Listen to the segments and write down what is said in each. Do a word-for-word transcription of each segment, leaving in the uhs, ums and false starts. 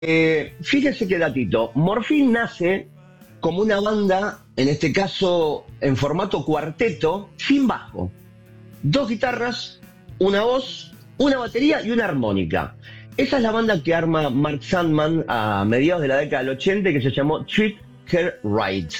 Eh, fíjese qué datito. Morphine nace como una banda, en este caso en formato cuarteto, sin bajo. Dos guitarras, una voz, una batería y una armónica. Esa es la banda que arma Mark Sandman a mediados de la década del ochenta, que se llamó Treat Her Right.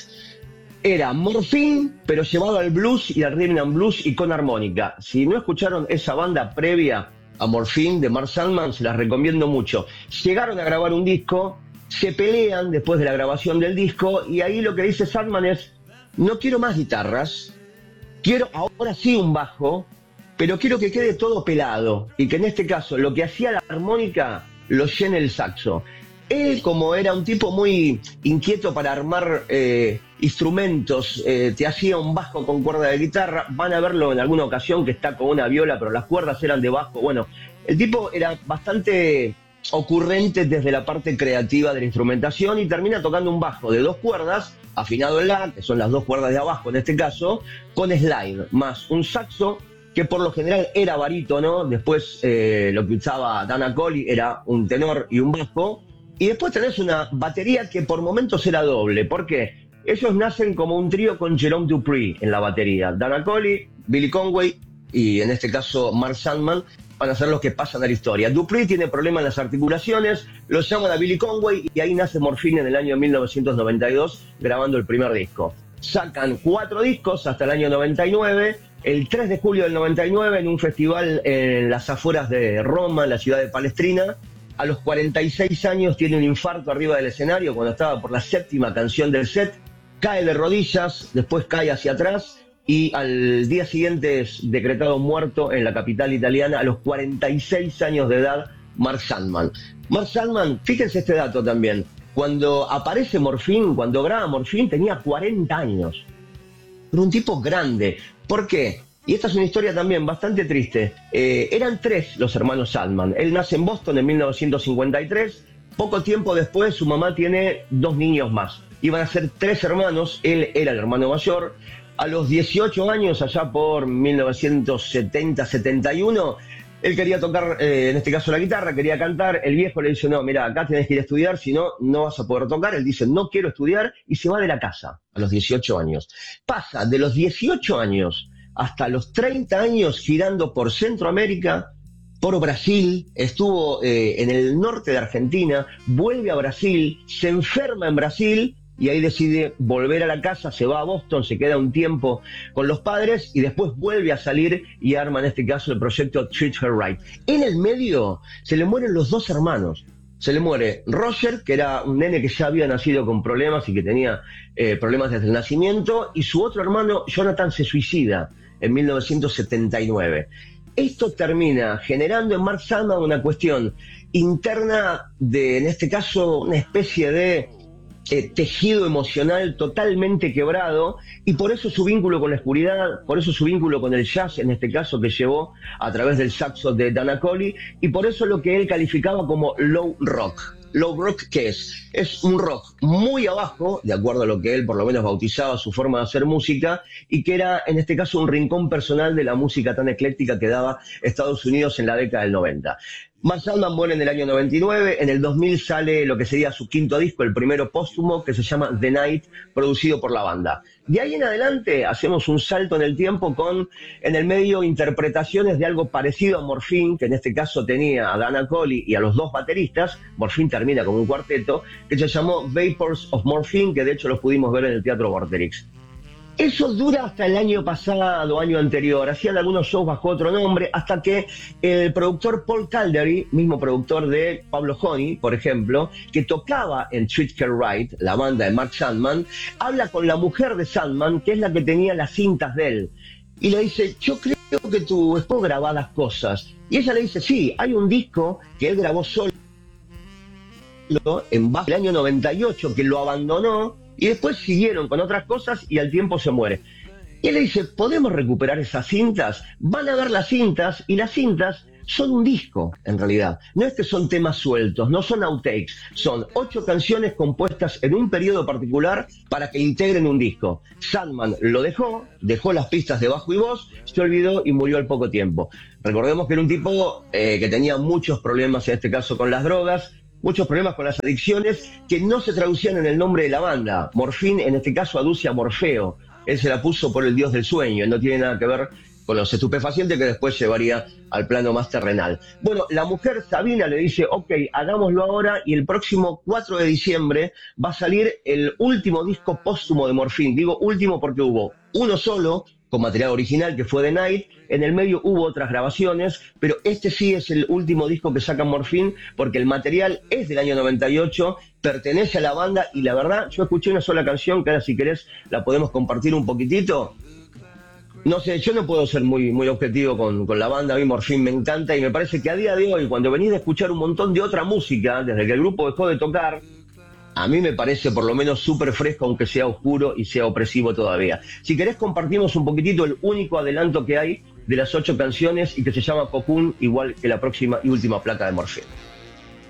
Era Morphine, pero llevado al blues y al rhythm and blues y con armónica. Si no escucharon esa banda previa a Morphine de Mark Sandman, se las recomiendo mucho. Llegaron a grabar un disco, se pelean después de la grabación del disco, y ahí lo que dice Sandman es: no quiero más guitarras, quiero ahora sí un bajo, pero quiero que quede todo pelado, y que en este caso lo que hacía la armónica lo llene el saxo. Él, como era un tipo muy inquieto para armar eh, instrumentos, eh, te hacía un bajo con cuerda de guitarra. Van a verlo en alguna ocasión que está con una viola, pero las cuerdas eran de bajo. Bueno, el tipo era bastante ocurrente desde la parte creativa de la instrumentación, y termina tocando un bajo de dos cuerdas, afinado en la, que son las dos cuerdas de abajo en este caso, con slide, más un saxo que por lo general era barítono. Después eh, lo que usaba Dana Coley era un tenor y un bajo. Y después tenés una batería que por momentos era doble. ¿Por qué? Ellos nacen como un trío con Jerome Dupree en la batería. Dana Coley, Billy Conway y en este caso Mark Sandman van a ser los que pasan a la historia. Dupree tiene problemas en las articulaciones, lo llaman a Billy Conway y ahí nace Morphine en el año mil novecientos noventa y dos, grabando el primer disco. Sacan cuatro discos hasta el año noventa y nueve. El tres de julio del noventa y nueve, en un festival en las afueras de Roma, en la ciudad de Palestrina, a los cuarenta y seis años tiene un infarto arriba del escenario cuando estaba por la séptima canción del set, cae de rodillas, después cae hacia atrás y al día siguiente es decretado muerto en la capital italiana a los cuarenta y seis años de edad, Mark Sandman. Mark Sandman, fíjense este dato también, cuando aparece Morphine, cuando graba Morphine tenía cuarenta años. Era un tipo grande. ¿Por qué? Y esta es una historia también bastante triste. Eh, eran tres los hermanos Sandman. Él nace en Boston en mil novecientos cincuenta y tres. Poco tiempo después su mamá tiene dos niños más. Iban a ser tres hermanos. Él era el hermano mayor. A los dieciocho años, allá por mil novecientos setenta setenta y uno, él quería tocar, eh, en este caso la guitarra, quería cantar. El viejo le dice: no, mira, acá tienes que ir a estudiar, si no, no vas a poder tocar. Él dice: no quiero estudiar, y se va de la casa a los dieciocho años. Pasa de los dieciocho años hasta los treinta años girando por Centroamérica, por Brasil, estuvo eh, en el norte de Argentina, vuelve a Brasil, se enferma en Brasil y ahí decide volver a la casa, se va a Boston, se queda un tiempo con los padres y después vuelve a salir y arma en este caso el proyecto Treat Her Right. En el medio se le mueren los dos hermanos. Se le muere Roger, que era un nene que ya había nacido con problemas y que tenía eh, problemas desde el nacimiento, y su otro hermano, Jonathan, se suicida en mil novecientos setenta y nueve. Esto termina generando en Mark Sandman una cuestión interna de, en este caso, una especie de eh, tejido emocional totalmente quebrado, y por eso su vínculo con la oscuridad, por eso su vínculo con el jazz, en este caso, que llevó a través del saxo de Dana Coley, y por eso lo que él calificaba como low rock. Low rock, ¿qué es? Es un rock muy abajo, de acuerdo a lo que él por lo menos bautizaba su forma de hacer música, y que era en este caso un rincón personal de la música tan ecléctica que daba Estados Unidos en la década del noventa. Mark Sandman muere en el año noventa y nueve, en el dos mil sale lo que sería su quinto disco, el primero póstumo, que se llama The Night, producido por la banda. De ahí en adelante hacemos un salto en el tiempo con, en el medio, interpretaciones de algo parecido a Morphine, que en este caso tenía a Dana Coley y a los dos bateristas. Morphine termina con un cuarteto, que se llamó Vapors of Morphine, que de hecho los pudimos ver en el Teatro Vorterix. Eso dura hasta el año pasado, año anterior. Hacían algunos shows bajo otro nombre, hasta que el productor Paul Caldery, mismo productor de Pablo Honey, por ejemplo, que tocaba en Treat Her Right, la banda de Mark Sandman, habla con la mujer de Sandman, que es la que tenía las cintas de él, y le dice: yo creo que tu esposo grababa las cosas. Y ella le dice: sí, hay un disco que él grabó solo en bajo el año noventa y ocho, que lo abandonó, y después siguieron con otras cosas y al tiempo se muere. Y él le dice: ¿podemos recuperar esas cintas? Van a ver las cintas, y las cintas son un disco, en realidad. No es que son temas sueltos, no son outtakes, son ocho canciones compuestas en un periodo particular para que integren un disco. Sandman lo dejó, dejó las pistas de bajo y voz, se olvidó y murió al poco tiempo. Recordemos que era un tipo eh, que tenía muchos problemas, en este caso con las drogas, muchos problemas con las adicciones que no se traducían en el nombre de la banda. Morfín, en este caso, aduce a Morfeo. Él se la puso por el dios del sueño, no tiene nada que ver con los estupefacientes que después llevaría al plano más terrenal. Bueno, la mujer Sabina le dice, ok, hagámoslo ahora, y el próximo cuatro de diciembre va a salir el último disco póstumo de Morfín. Digo último porque hubo uno solo, con material original, que fue The Night. En el medio hubo otras grabaciones, pero este sí es el último disco que saca Morfín, porque el material es del año noventa y ocho, pertenece a la banda, y la verdad, yo escuché una sola canción, que ahora si querés la podemos compartir un poquitito. No sé, yo no puedo ser muy, muy objetivo con, con la banda, a mí Morfín me encanta, y me parece que a día de hoy, cuando venís de escuchar un montón de otra música, desde que el grupo dejó de tocar, a mí me parece por lo menos súper fresco, aunque sea oscuro y sea opresivo todavía. Si querés compartimos un poquitito el único adelanto que hay de las ocho canciones y que se llama Cocoon, igual que la próxima y última placa de Morfín.